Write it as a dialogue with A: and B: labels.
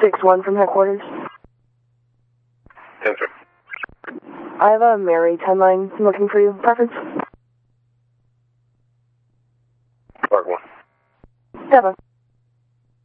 A: 6-1 from headquarters.
B: 10-3.
A: I have a Mary 10 line looking for you. Preference?
B: Park 1.
A: Deva.